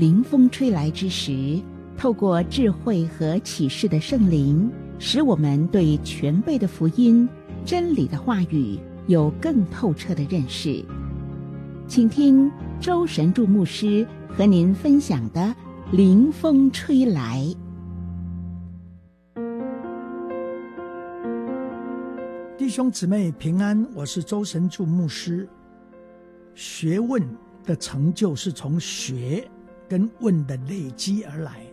临风吹来之时，透过智慧和启示的圣灵，使我们对全备的福音、真理的话语有更透彻的认识。请听周神助牧师和您分享的临风吹来。 弟兄姊妹平安，我是周神助牧师。学问的成就是从学跟问的累积而来。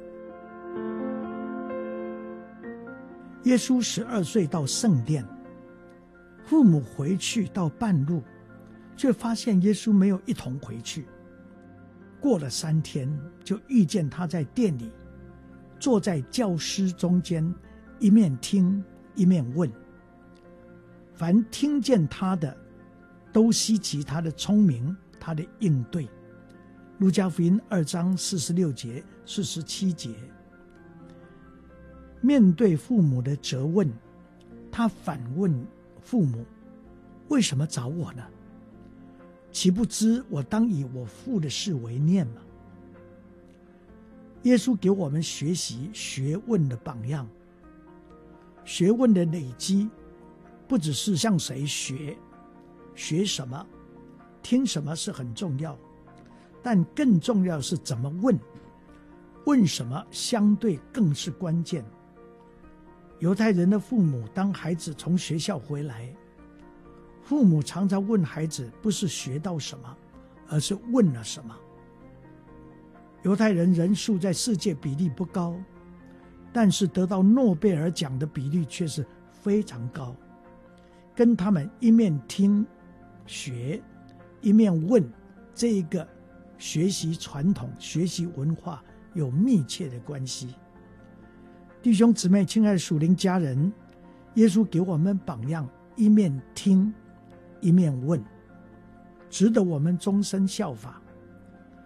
耶稣12岁到圣殿，父母回去到半路，却发现耶稣没有一同回去。过了3天，就遇见他在殿里，坐在教师中间，一面听一面问。凡听见他的，都稀奇他的聪明，他的应对。路加福音2章46节、47节。面对父母的责问，他反问父母：为什么找我呢？岂不知我当以我父的事为念吗？耶稣给我们学习学问的榜样。学问的累积不只是向谁学，学什么听什么是很重要，但更重要是怎么问，问什么相对更是关键。犹太人的父母当孩子从学校回来，父母常常问孩子不是学到什么，而是问了什么。犹太人人数在世界比例不高，但是得到诺贝尔奖的比率却是非常高，跟他们一面听学一面问这一个学习传统、学习文化有密切的关系。弟兄姊妹，亲爱的属灵家人，耶稣给我们榜样，一面听一面问，值得我们终身效法。